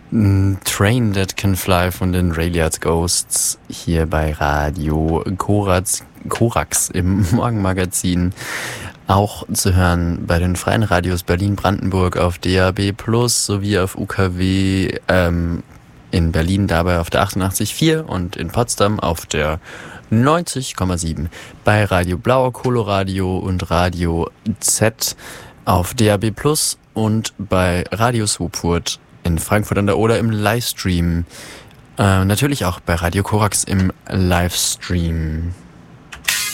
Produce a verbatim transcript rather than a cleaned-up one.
Train That Can Fly von den Rayliard Ghosts hier bei Radio Korax, Korax im Morgenmagazin. Auch zu hören bei den freien Radios Berlin-Brandenburg auf D A B Plus sowie auf U K W, ähm, in Berlin dabei auf der achtundachtzig Komma vier und in Potsdam auf der neunzig Komma sieben. Bei Radio Blau, Coloradio und Radio Z auf D A B Plus und bei Radio Swupfurt in Frankfurt an der Oder im Livestream. Äh, natürlich auch bei Radio Korax im Livestream.